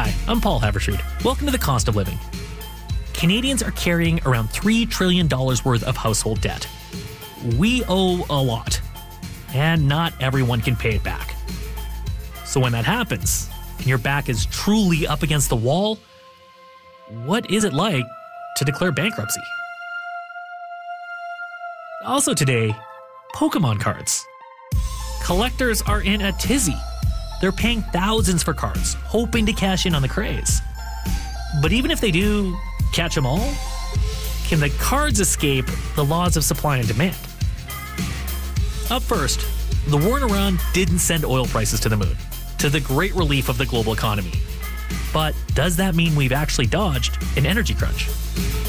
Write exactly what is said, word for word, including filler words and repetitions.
Hi, I'm Paul Haverstrood. Welcome to The Cost of Living. Canadians are carrying around three trillion dollars worth of household debt. We owe a lot, and not everyone can pay it back. So when that happens, and your back is truly up against the wall, what is it like to declare bankruptcy? Also today, Pokemon cards. Collectors are in a tizzy. They're paying thousands for cards, hoping to cash in on the craze. But even if they do catch them all, can the cards escape the laws of supply and demand? Up first, the war in Iran didn't send oil prices to the moon, to the great relief of the global economy. But does that mean we've actually dodged an energy crunch?